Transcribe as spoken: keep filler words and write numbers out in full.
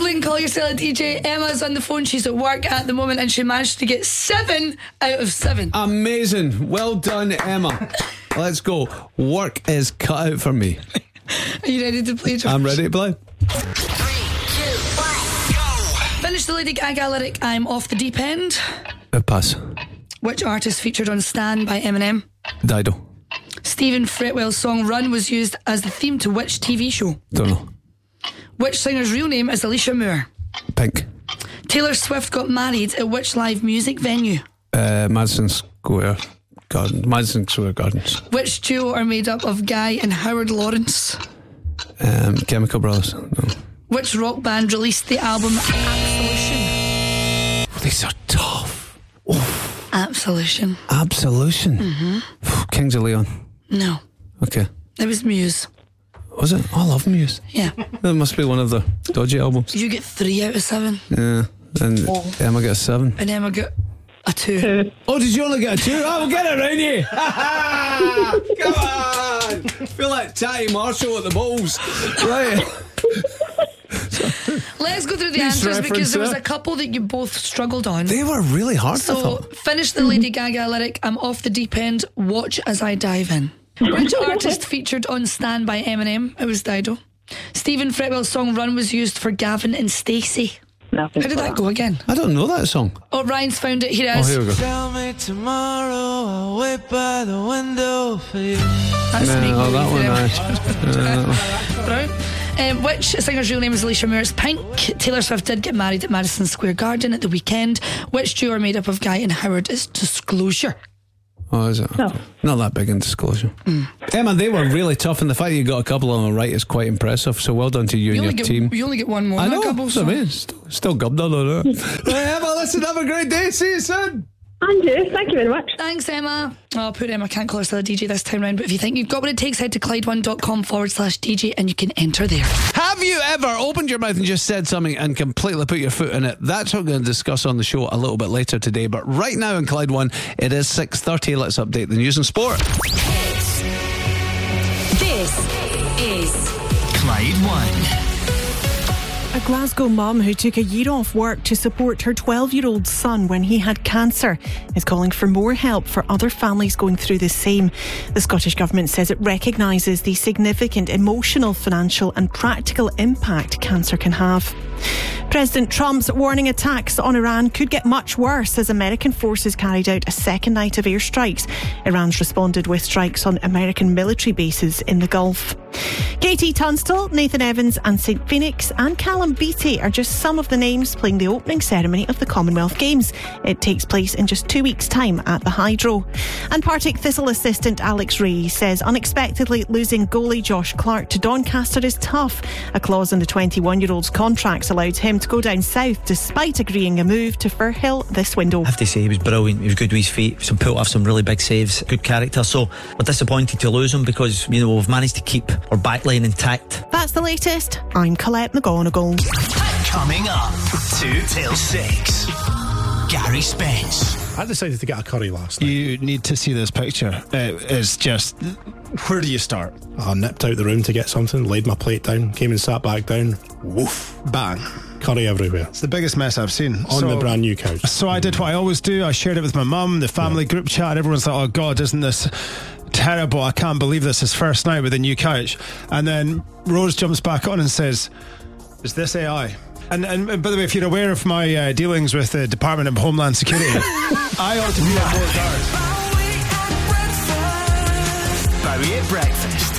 Dublin, call yourself a D J. Emma's on the phone. She's at work at the moment and she managed to get seven out of seven. Amazing. Well done, Emma. Let's go. Work is cut out for me. Are you ready to play, George? I'm ready to play. Three, two, one, go. Finish the Lady Gaga lyric, I'm off the deep end. Uh, pass. Which artist featured on Stan by Eminem? Dido. Stephen Fretwell's song Run was used as the theme to which T V show? Don't know. Which singer's real name is Alicia Moore? Pink. Taylor Swift got married at which live music venue? Uh, Madison Square Garden. Madison Square Gardens. Which duo are made up of Guy and Howard Lawrence? Um, Chemical Brothers. No. Which rock band released the album Absolution? These are tough. Oh. Absolution. Absolution. Mm-hmm. Kings of Leon. No. Okay. It was Muse. Was it? Oh, I love Muse. Yeah. That must be one of the dodgy albums. You get three out of seven. Yeah. And Oh. Emma got a seven. And Emma got a two. Oh, did you only get a two? Oh, we'll get it around you. Come on. Feel like Tatty Marshall at the Bulls. Right. Let's go through the Nice answers because there was reference, a couple that you both struggled on. They were really hard, I So thought. finish the Lady Gaga lyric, I'm off the deep end, watch as I dive in. Which artist featured on Stan by Eminem? It was Dido. Stephen Fretwell's song Run was used for Gavin and Stacey. Nothing. How did that go again? I don't know that song. Oh, Ryan's found it. Here it Oh, is. here we go. Tell me tomorrow, I'll wait by the window for you. That's No, me. oh, that one, Brown. Um, which singer's real name is Alicia Moore? It's Pink. Taylor Swift did get married at Madison Square Garden at the weekend. Which duo are made up of Guy and Howard? Is Disclosure. Oh, is it? No. Not that big in Disclosure. Mm. Emma, they were really tough, and the fact that you got a couple of them right is quite impressive. So well done to you, You and only, your get, team. you only get one more. I than know. a couple, That's so. what I mean. Still, still gubbed on it. Hey, Emma, listen, have a great day. See you soon. Andrew, thank you very much. Thanks, Emma. Oh, poor Emma can't call herself a D J this time round, but if you think you've got what it takes, head to Clyde one dot com forward slash D J and you can enter there. Have you ever opened your mouth and just said something and completely put your foot in it? That's what we're going to discuss on the show a little bit later today. But right now in Clyde One, it is six thirty. Let's update the news and sport. This is Clyde One. A Glasgow mum who took a year off work to support her twelve-year-old son when he had cancer is calling for more help for other families going through the same. The Scottish Government says it recognises the significant emotional, financial and practical impact cancer can have. President Trump's warning attacks on Iran could get much worse as American forces carried out a second night of airstrikes. Iran's responded with strikes on American military bases in the Gulf. Katie Tunstall, Nathan Evans and Saint Phoenix and Callum Beattie are just some of the names playing the opening ceremony of the Commonwealth Games. It takes place in just two weeks' time at the Hydro. And Partick Thistle assistant Alex Ray says unexpectedly losing goalie Josh Clark to Doncaster is tough. A clause in the twenty-one-year-old's contracts allowed him to go down south despite agreeing a move to Firhill this window. I have to say he was brilliant. He was good with his feet, some pulled off some really big saves, good character. So we're disappointed to lose him because, you know, we've managed to keep our backline intact. That's the latest. I'm Colette McGonigal. Coming up, two till six. Gary Spence. I decided to get a curry last night. You need to see this picture. It is just, where do you start? I nipped out the room to get something, laid my plate down, came and sat back down. Woof, bang, curry everywhere. It's the biggest mess I've seen. On so, the brand new couch. So I did what I always do. I shared it with my mum, the family yeah. group chat. Everyone's like, oh God, isn't this terrible? I can't believe this is first night with a new couch. And then Rose jumps back on and says, is this A I? And, and, and by the way, if you're aware of my uh, dealings with the Department of Homeland Security, I ought to be on more guard. Bowie at breakfast.